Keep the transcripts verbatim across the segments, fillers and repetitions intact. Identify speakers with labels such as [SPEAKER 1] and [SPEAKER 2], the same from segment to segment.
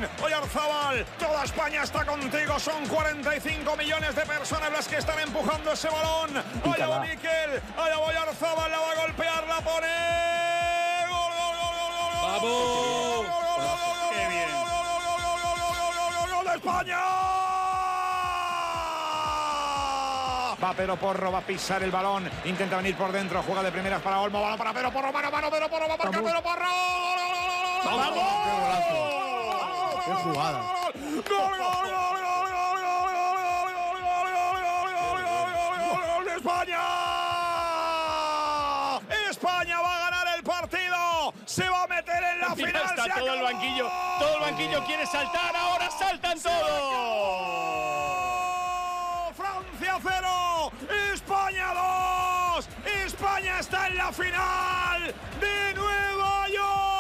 [SPEAKER 1] Oyarzábal, toda España está contigo, son cuarenta y cinco millones de personas las que están empujando ese balón. Allá va Mikel, allá va Oyarzábal, la va a golpear, la pone. Gol, gol, gol, gol, gol.
[SPEAKER 2] ¡Vamos!
[SPEAKER 1] ¡Qué bien! ¡Gol de España! Va Pedro Porro, va a pisar el balón, intenta venir por dentro, juega de primeras para Olmo, balón para Pedro Porro, mano, mano, Pedro Porro, va a marcar Pedro Porro.
[SPEAKER 2] ¡Vamos!
[SPEAKER 3] ¡Qué golazo! ¡Qué jugada!
[SPEAKER 1] ¡Gol, gol, gol, gol, gol, gol, gol, gol de España! España va a ganar el partido, se va a meter en la
[SPEAKER 2] Mira,
[SPEAKER 1] final.
[SPEAKER 2] está todo el banquillo, todo el banquillo quiere saltar, ahora saltan todos.
[SPEAKER 1] Francia cero, España dos, España está en la final de Nueva York.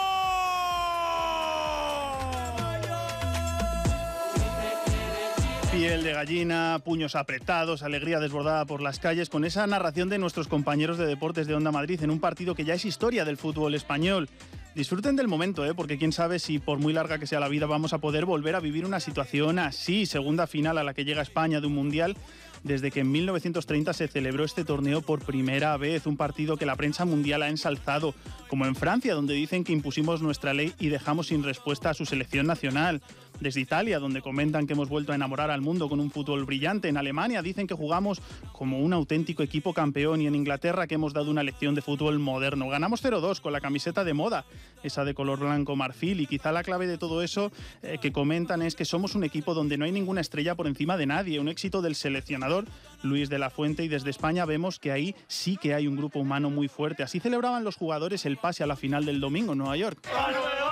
[SPEAKER 4] Piel de gallina, puños apretados, alegría desbordada por las calles, con esa narración de nuestros compañeros de deportes de Onda Madrid en un partido que ya es historia del fútbol español. Disfruten del momento, ¿eh? Porque quién sabe si por muy larga que sea la vida vamos a poder volver a vivir una situación así, segunda final a la que llega España de un mundial desde que en mil novecientos treinta se celebró este torneo por primera vez, un partido que la prensa mundial ha ensalzado, como en Francia, donde dicen que impusimos nuestra ley y dejamos sin respuesta a su selección nacional. Desde Italia, donde comentan que hemos vuelto a enamorar al mundo con un fútbol brillante. En Alemania dicen que jugamos como un auténtico equipo campeón. Y en Inglaterra que hemos dado una lección de fútbol moderno. Ganamos cero dos con la camiseta de moda, esa de color blanco marfil. Y quizá la clave de todo eso eh, que comentan es que somos un equipo donde no hay ninguna estrella por encima de nadie. Un éxito del seleccionador Luis de la Fuente. Y desde España vemos que ahí sí que hay un grupo humano muy fuerte. Así celebraban los jugadores el pase a la final del domingo en Nueva York.